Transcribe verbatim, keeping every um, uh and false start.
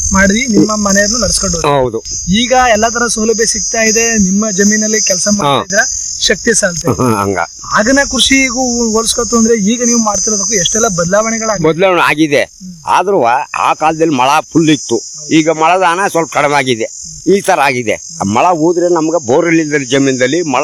ಮಾಡಿ ನಿಮ್ಮ ಮನೆಯನ್ನು ನಡ್ಸ್ಕೊಂಡು ಹೋದ್ರಿ. ಹೌದು. ಈಗ ಎಲ್ಲಾ ತರ ಸೌಲಭ್ಯ ಸಿಗ್ತಾ ಇದೆ, ನಿಮ್ಮ ಜಮೀನಲ್ಲಿ ಕೆಲಸ ಮಾಡ್ತಿದ್ರ, ಶಕ್ತಿ ಸಾಲ್ತಾ ಇದೆ. ಹಂಗ ಆಗನ ಕೃಷಿಗೂ ಹೋಲಿಸ್ಕೊತು ಅಂದ್ರೆ ಈಗ ನೀವು ಮಾಡ್ತಿರೋದಕ್ಕೂ ಎಷ್ಟೆಲ್ಲ ಬದಲಾವಣೆಗಳಾಗ ಬದಲಾವಣೆ ಆಗಿದೆ. ಆದ್ರೂ ಆ ಕಾಲದಲ್ಲಿ ಮಳ ಫುಲ್ ಇತ್ತು, ಈಗ ಮಳದ ಹಣ ಸ್ವಲ್ಪ ಕಡಿಮೆ ಆಗಿದೆ. ಈ ತರ ಆಗಿದೆ. ಮಳ ಹೋದ್ರೆ ನಮ್ಗೆ ಬೋರ್ವೆಲ್ ಇಲ್ದ ಜಮೀನಲ್ಲಿ ಮಳ